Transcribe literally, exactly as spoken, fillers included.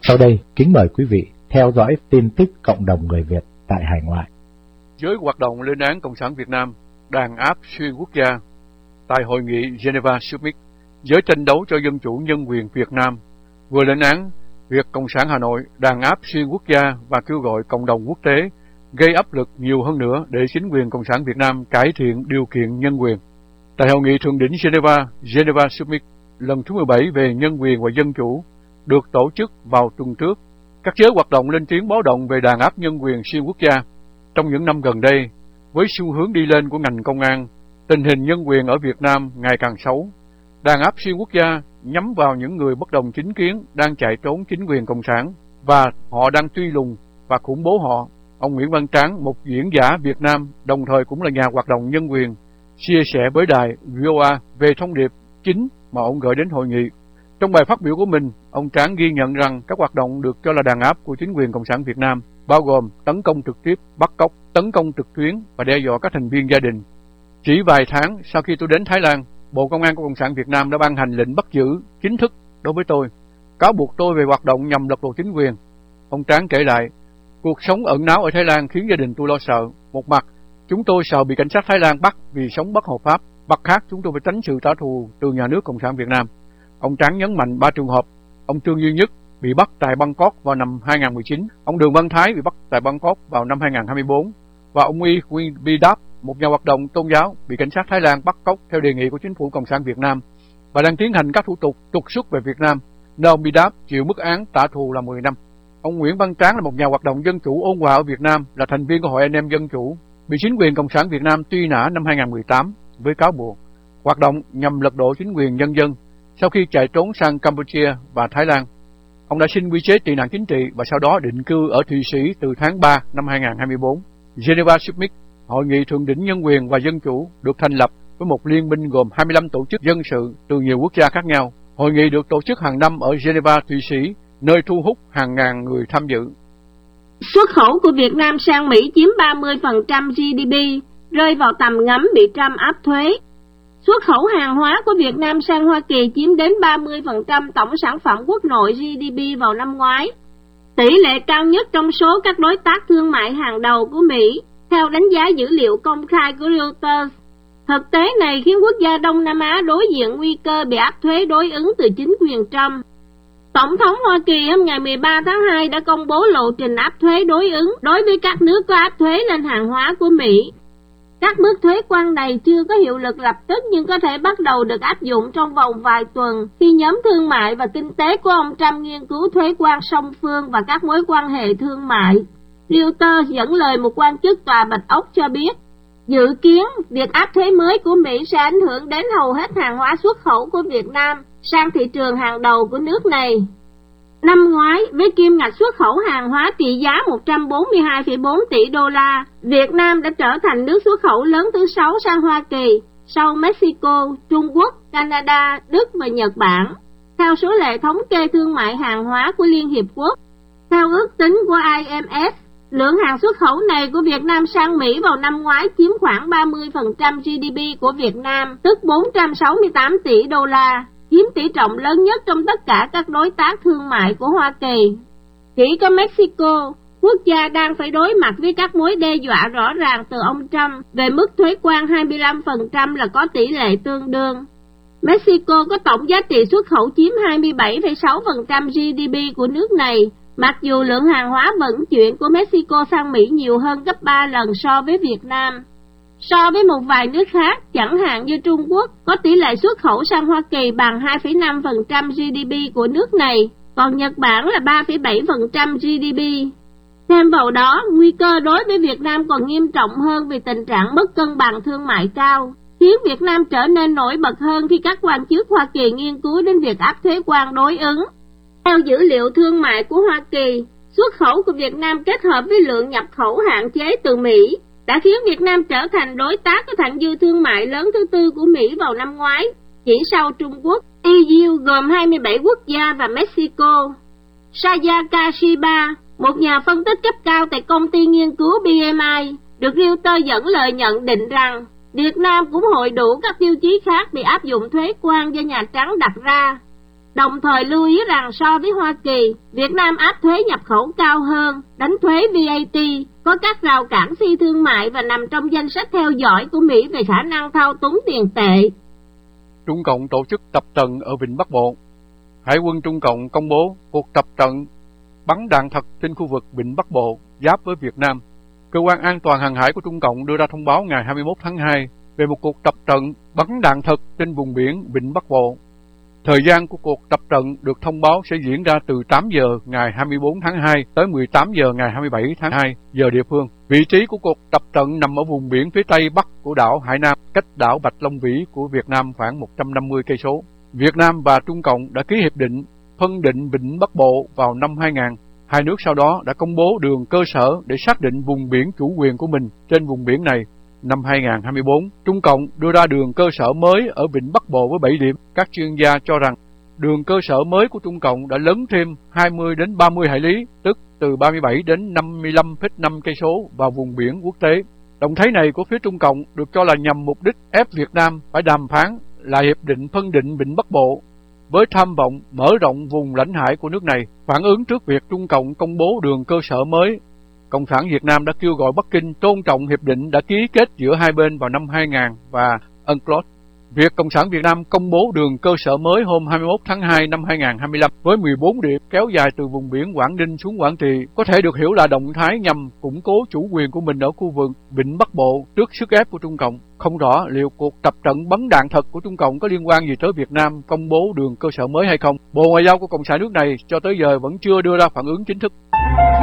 Sau đây, kính mời quý vị theo dõi tin tức cộng đồng người Việt tại hải ngoại. Với hoạt động lên án Cộng sản Việt Nam, đàn áp xuyên quốc gia, tại hội nghị Geneva Summit, giới tranh đấu cho dân chủ nhân quyền Việt Nam vừa lên án việc Cộng sản Hà Nội đàn áp xuyên quốc gia và kêu gọi cộng đồng quốc tế gây áp lực nhiều hơn nữa để chính quyền Cộng sản Việt Nam cải thiện điều kiện nhân quyền. Tại hội nghị thượng đỉnh Geneva, Geneva Summit lần thứ mười bảy về nhân quyền và dân chủ được tổ chức vào tuần trước, các giới hoạt động lên tiếng báo động về đàn áp nhân quyền xuyên quốc gia. Trong những năm gần đây, với xu hướng đi lên của ngành công an, tình hình nhân quyền ở Việt Nam ngày càng xấu. Đàn áp xuyên quốc gia nhắm vào những người bất đồng chính kiến đang chạy trốn chính quyền Cộng sản và họ đang truy lùng và khủng bố họ. Ông Nguyễn Văn Tráng, một diễn giả Việt Nam, đồng thời cũng là nhà hoạt động nhân quyền, chia sẻ với đài vê o a về thông điệp chính mà ông gửi đến hội nghị. Trong bài phát biểu của mình, ông Tráng ghi nhận rằng các hoạt động được cho là đàn áp của chính quyền Cộng sản Việt Nam bao gồm tấn công trực tiếp, bắt cóc, tấn công trực tuyến và đe dọa các thành viên gia đình. Chỉ vài tháng sau khi tôi đến Thái Lan, Bộ Công an của Cộng sản Việt Nam đã ban hành lệnh bắt giữ chính thức đối với tôi, cáo buộc tôi về hoạt động nhằm lật đổ chính quyền. Ông Tráng kể lại, cuộc sống ẩn náu ở Thái Lan khiến gia đình tôi lo sợ. Một mặt, chúng tôi sợ bị cảnh sát Thái Lan bắt vì sống bất hợp pháp. Mặt khác, chúng tôi phải tránh sự trả thù từ nhà nước Cộng sản Việt Nam. Ông Tráng nhấn mạnh ba trường hợp: ông Trương Duy Nhất bị bắt tại Bangkok vào năm hai không một chín, ông Đường Văn Thái bị bắt tại Bangkok vào năm hai không hai tư, và ông Y Bidap, một nhà hoạt động tôn giáo, bị cảnh sát Thái Lan bắt cóc theo đề nghị của chính phủ Cộng sản Việt Nam và đang tiến hành các thủ tục trục xuất về Việt Nam, nơi ông Bidap chịu mức án trả thù là mười năm. Ông Nguyễn Văn Tráng là một nhà hoạt động dân chủ ôn hòa ở Việt Nam, là thành viên của Hội Anh em Dân Chủ, bị chính quyền Cộng sản Việt Nam truy nã năm hai không một tám với cáo buộc hoạt động nhằm lật đổ chính quyền nhân dân sau khi chạy trốn sang Campuchia và Thái Lan. Ông đã xin quy chế tị nạn chính trị và sau đó định cư ở Thụy Sĩ từ tháng ba năm hai không hai tư. Geneva Summit, hội nghị thượng đỉnh nhân quyền và dân chủ, được thành lập với một liên minh gồm hai mươi lăm tổ chức dân sự từ nhiều quốc gia khác nhau. Hội nghị được tổ chức hàng năm ở Geneva, Thụy Sĩ, nơi thu hút hàng ngàn người tham dự. Xuất khẩu của Việt Nam sang Mỹ chiếm ba mươi phần trăm giê đê pê, rơi vào tầm ngắm bị Trump áp thuế. Xuất khẩu hàng hóa của Việt Nam sang Hoa Kỳ chiếm đến ba mươi phần trăm tổng sản phẩm quốc nội giê đê pê vào năm ngoái, tỷ lệ cao nhất trong số các đối tác thương mại hàng đầu của Mỹ, theo đánh giá dữ liệu công khai của Reuters. Thực tế này khiến quốc gia Đông Nam Á đối diện nguy cơ bị áp thuế đối ứng từ chính quyền Trump. Tổng thống Hoa Kỳ hôm ngày mười ba tháng hai đã công bố lộ trình áp thuế đối ứng đối với các nước có áp thuế lên hàng hóa của Mỹ. Các mức thuế quan này chưa có hiệu lực lập tức nhưng có thể bắt đầu được áp dụng trong vòng vài tuần khi nhóm thương mại và kinh tế của ông Trump nghiên cứu thuế quan song phương và các mối quan hệ thương mại. Reuters dẫn lời một quan chức Tòa Bạch Ốc cho biết, dự kiến việc áp thuế mới của Mỹ sẽ ảnh hưởng đến hầu hết hàng hóa xuất khẩu của Việt Nam sang thị trường hàng đầu của nước này. Năm ngoái, với kim ngạch xuất khẩu hàng hóa trị giá một trăm bốn mươi hai phẩy bốn tỷ đô la, Việt Nam đã trở thành nước xuất khẩu lớn thứ sáu sang Hoa Kỳ, sau Mexico, Trung Quốc, Canada, Đức và Nhật Bản, theo số liệu thống kê thương mại hàng hóa của Liên Hiệp Quốc. Theo ước tính của i em ép, lượng hàng xuất khẩu này của Việt Nam sang Mỹ vào năm ngoái chiếm khoảng ba mươi phần trăm giê đê pê của Việt Nam, tức bốn trăm sáu mươi tám tỷ đô la, chiếm tỷ trọng lớn nhất trong tất cả các đối tác thương mại của Hoa Kỳ. Chỉ có Mexico, quốc gia đang phải đối mặt với các mối đe dọa rõ ràng từ ông Trump về mức thuế quan hai mươi lăm phần trăm là có tỷ lệ tương đương. Mexico có tổng giá trị xuất khẩu chiếm hai mươi bảy phẩy sáu phần trăm giê đê pê của nước này, mặc dù lượng hàng hóa vận chuyển của Mexico sang Mỹ nhiều hơn gấp ba lần so với Việt Nam. So với một vài nước khác, chẳng hạn như Trung Quốc, có tỷ lệ xuất khẩu sang Hoa Kỳ bằng hai phẩy năm phần trăm giê đê pê của nước này, còn Nhật Bản là ba phẩy bảy phần trăm giê đê pê. Thêm vào đó, nguy cơ đối với Việt Nam còn nghiêm trọng hơn vì tình trạng mất cân bằng thương mại cao, khiến Việt Nam trở nên nổi bật hơn khi các quan chức Hoa Kỳ nghiên cứu đến việc áp thuế quan đối ứng. Theo dữ liệu thương mại của Hoa Kỳ, xuất khẩu của Việt Nam kết hợp với lượng nhập khẩu hạn chế từ Mỹ đã khiến Việt Nam trở thành đối tác có thặng dư thương mại lớn thứ tư của Mỹ vào năm ngoái, chỉ sau Trung Quốc. e u gồm hai mươi bảy quốc gia và Mexico. Sayaka Shiba, một nhà phân tích cấp cao tại công ty nghiên cứu bê em i, được Reuters dẫn lời nhận định rằng Việt Nam cũng hội đủ các tiêu chí khác bị áp dụng thuế quan do Nhà Trắng đặt ra. Đồng thời lưu ý rằng so với Hoa Kỳ, Việt Nam áp thuế nhập khẩu cao hơn, đánh thuế vê a tê, có các rào cản phi thương mại và nằm trong danh sách theo dõi của Mỹ về khả năng thao túng tiền tệ. Trung Cộng tổ chức tập trận ở Vịnh Bắc Bộ. Hải quân Trung Cộng công bố cuộc tập trận bắn đạn thật trên khu vực Vịnh Bắc Bộ giáp với Việt Nam. Cơ quan An toàn hàng hải của Trung Cộng đưa ra thông báo ngày hai mươi mốt tháng hai về một cuộc tập trận bắn đạn thật trên vùng biển Vịnh Bắc Bộ. Thời gian của cuộc tập trận được thông báo sẽ diễn ra từ tám giờ ngày hai mươi bốn tháng hai tới mười tám giờ ngày hai mươi bảy tháng hai giờ địa phương. Vị trí của cuộc tập trận nằm ở vùng biển phía tây bắc của đảo Hải Nam, cách đảo Bạch Long Vĩ của Việt Nam khoảng một trăm năm mươi cây số. Việt Nam và Trung Cộng đã ký hiệp định phân định Vịnh Bắc Bộ vào năm hai nghìn. Hai nước sau đó đã công bố đường cơ sở để xác định vùng biển chủ quyền của mình trên vùng biển này. Năm hai nghìn không trăm hai mươi tư, Trung Cộng đưa ra đường cơ sở mới ở Vịnh Bắc Bộ với bảy điểm. Các chuyên gia cho rằng đường cơ sở mới của Trung Cộng đã lấn thêm hai mươi đến ba mươi hải lý, tức từ ba mươi bảy đến năm mươi lăm phẩy năm cây số vào vùng biển quốc tế. Động thái này của phía Trung Cộng được cho là nhằm mục đích ép Việt Nam phải đàm phán lại hiệp định phân định Vịnh Bắc Bộ với tham vọng mở rộng vùng lãnh hải của nước này. Phản ứng trước việc Trung Cộng công bố đường cơ sở mới, Cộng sản Việt Nam đã kêu gọi Bắc Kinh tôn trọng hiệp định đã ký kết giữa hai bên vào năm hai nghìn và UNCLOS. Việc Cộng sản Việt Nam công bố đường cơ sở mới hôm hai mươi mốt tháng hai năm hai nghìn không trăm hai mươi lăm với mười bốn điểm kéo dài từ vùng biển Quảng Ninh xuống Quảng Trị có thể được hiểu là động thái nhằm củng cố chủ quyền của mình ở khu vực Vịnh Bắc Bộ trước sức ép của Trung Cộng. Không rõ liệu cuộc tập trận bắn đạn thật của Trung Cộng có liên quan gì tới Việt Nam công bố đường cơ sở mới hay không. Bộ Ngoại giao của Cộng sản nước này cho tới giờ vẫn chưa đưa ra phản ứng chính thức.